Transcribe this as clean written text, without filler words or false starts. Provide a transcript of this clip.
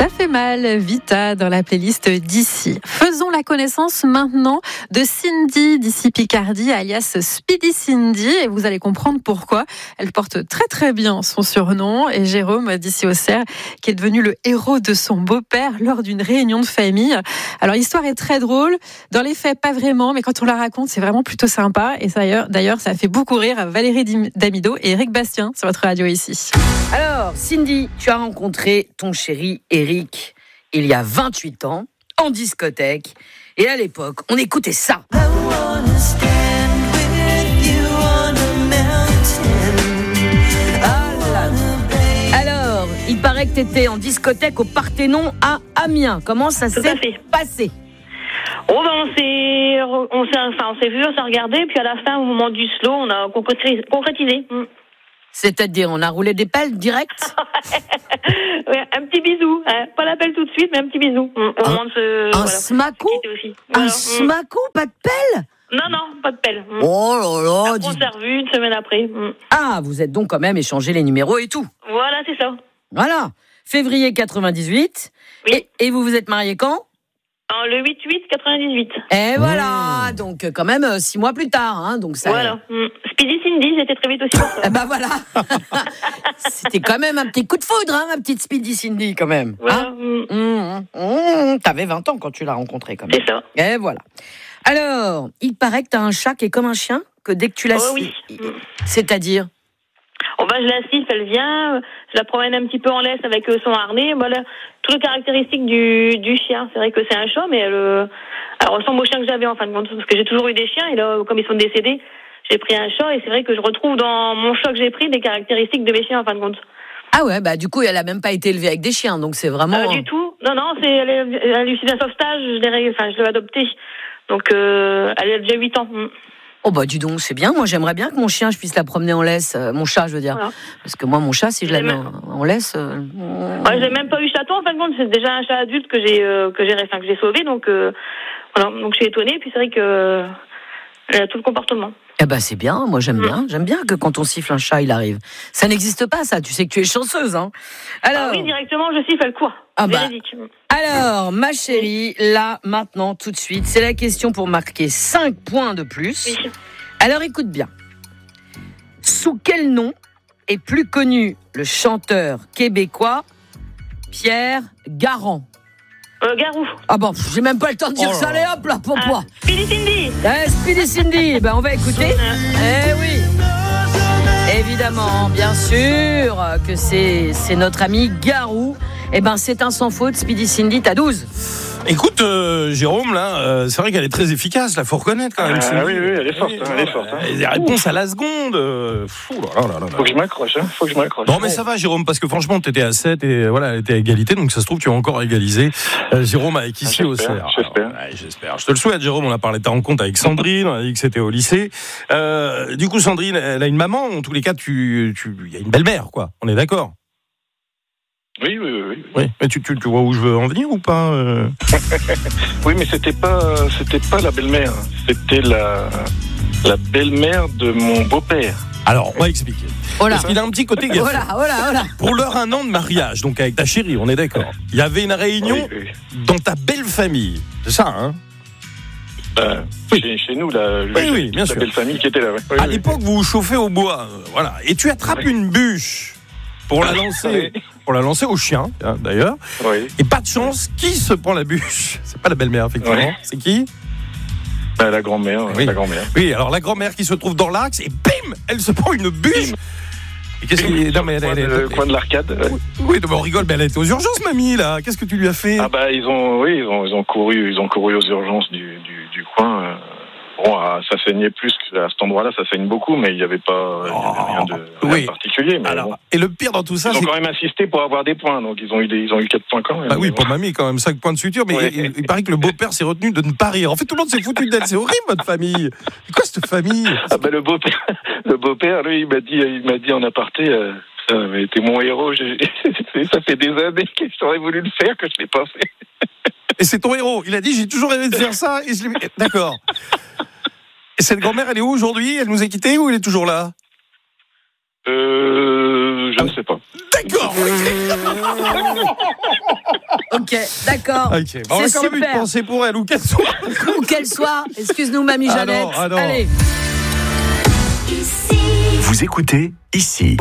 Ça fait mal, Vita, dans la playlist d'ici. Faisons la connaissance maintenant de Cindy d'ici Picardie, alias Speedy Cindy, et vous allez comprendre pourquoi. Elle porte très très bien son surnom, et Jérôme d'ici Auxerre, qui est devenu le héros de son beau-père lors d'une réunion de famille. Alors l'histoire est très drôle, dans les faits pas vraiment, mais quand on la raconte, c'est vraiment plutôt sympa, et d'ailleurs ça a fait beaucoup rire Valérie Damido et Eric Bastien sur votre radio ici. Alors, Cindy, tu as rencontré ton chéri Eric il y a 28 ans, en discothèque. Et à l'époque, on écoutait ça. Alors, il paraît que tu étais en discothèque au Parthénon à Amiens. Comment ça s'est passé ? Oh ben on s'est vu, on s'est regardé, puis à la fin, au moment du slow, on a concrétisé. C'est-à-dire, on a roulé des pelles direct. Ouais, un petit bisou, hein. Pas l'appel tout de suite, mais un petit bisou. Un smacou ? Un smacou, pas de pelle ? Non, pas de pelle. Oh là là. On s'est revus une semaine après. Ah, vous êtes donc quand même échangé les numéros et tout. Voilà, c'est ça. Voilà. Février 98. Oui. Et vous vous êtes mariés quand ? Le 8-8-98. Et voilà, donc quand même 6 mois plus tard. Hein, donc ça... Voilà. Speedy Cindy, j'étais très vite aussi pour ça. Bah voilà. C'était quand même un petit coup de foudre, hein, ma petite Speedy Cindy, quand même. Voilà. Hein T'avais 20 ans quand tu l'as rencontré, quand même. C'est ça. Et voilà. Alors, il paraît que t'as un chat qui est comme un chien, que dès que tu la oui. C'est-à-dire ? Oh ben, je la siffle, elle vient, je la promène un petit peu en laisse avec son harnais. Voilà, toutes les caractéristiques du chien. C'est vrai que c'est un chat, mais elle ressemble au chien que j'avais en fin de compte, parce que j'ai toujours eu des chiens, et là, comme ils sont décédés, j'ai pris un chat, et c'est vrai que je retrouve dans mon chat que j'ai pris des caractéristiques de mes chiens en fin de compte. Ah ouais, bah du coup, elle a même pas été élevée avec des chiens, donc c'est vraiment... Du tout, non, elle est issue d'un sauvetage, je l'ai adoptée, donc elle a déjà 8 ans. Oh bah dis donc, c'est bien. Moi, j'aimerais bien que mon chien, je puisse la promener en laisse. Mon chat, je veux dire. Voilà. Parce que moi, mon chat, si je la mets en laisse... Ouais, j'ai même pas eu chaton, en fin de compte. C'est déjà un chat adulte que j'ai sauvé. Donc, voilà. Donc, je suis étonnée. Puis, c'est vrai que elle a tout le comportement. Eh ben, c'est bien. Moi, j'aime bien. J'aime bien que quand on siffle un chat, il arrive. Ça n'existe pas, ça. Tu sais que tu es chanceuse, hein. Alors... oui, directement, je siffle, elle court. Véridique. Alors, ma chérie, là, maintenant, tout de suite, c'est la question pour marquer 5 points de plus. Oui. Alors, écoute bien. Sous quel nom est plus connu le chanteur québécois Pierre Garand ? Garou. Ah bon, j'ai même pas le temps de dire ça, allez hop là, pour moi. Speedy Cindy. Speedy Cindy, ben on va écouter. Eh oui. Évidemment, bien sûr que c'est notre ami Garou. Eh ben, c'est un sans faute. Speedy Cindy, t'as 12. Écoute, Jérôme, là, c'est vrai qu'elle est très efficace, là, faut reconnaître quand même. Oui, elle est forte. Des réponses à la seconde. Faut que je m'accroche. Non, mais ça va, Jérôme, parce que franchement, t'étais à 7 et voilà, elle était à égalité, donc ça se trouve, tu vas encore égaliser. Jérôme avec ici au CER. J'espère. Je te le souhaite, Jérôme. On a parlé de ta rencontre avec Sandrine, on a dit que c'était au lycée. Du coup, Sandrine, elle a une maman. En tous les cas, il y a une belle-mère, quoi. On est d'accord? Oui. Mais tu vois où je veux en venir ou pas Oui, mais c'était pas la belle-mère. C'était la belle-mère de mon beau-père. Alors, on va expliquer. Parce qu'il a un petit côté gaffé. Voilà. Pour leur 1 an de mariage, donc avec ta chérie, on est d'accord. Il y avait une réunion dans ta belle famille. C'est ça, hein? Chez nous, bien sûr. La belle famille qui était là. Ouais. À l'époque, vous vous chauffez au bois. Voilà. Et tu attrapes une bûche pour la lancer au chien, hein, d'ailleurs. Oui. Et pas de chance, qui se prend la bûche? C'est pas la belle-mère, effectivement. Oui. C'est qui? La grand-mère. Oui. La grand-mère. Oui, alors la grand-mère qui se trouve dans l'axe et bim, elle se prend une bûche. Et qu'est-ce qu'il est? Non, mais le coin de l'arcade. Oui, on rigole, mais elle était aux urgences, mamie, là. Qu'est-ce que tu lui as fait? Ah bah ils ont couru aux urgences du coin. Bon, ça saignait plus qu'à cet endroit-là, ça saigne beaucoup, mais il n'y avait pas rien de particulier. Mais alors, et le pire dans tout ça, ils ont quand même insisté pour avoir des points, donc ils ont eu 4 points quand même. Bah oui, pour mamie, quand même 5 points de suture, mais il paraît que le beau-père s'est retenu de ne pas rire. En fait, tout le monde s'est foutu d'elle, c'est horrible, votre famille. C'est quoi cette famille? Ah bah le beau-père, lui, il m'a dit en aparté. Ça avait été mon héros. Ça fait des années que j'aurais voulu le faire, que je ne l'ai pas fait. Et c'est ton héros. Il a dit, j'ai toujours rêvé de faire ça. Et je l'ai... D'accord. Et cette grand-mère, elle est où aujourd'hui? Elle nous a quittés ou elle est toujours là? Je ne sais pas. D'accord. Ok, d'accord. Okay. Bon, on a quand même une pensée pour elle, où qu'elle soit. Où qu'elle soit. Excuse-nous, mamie Jeannette. Alors. Allez. Vous écoutez Ici.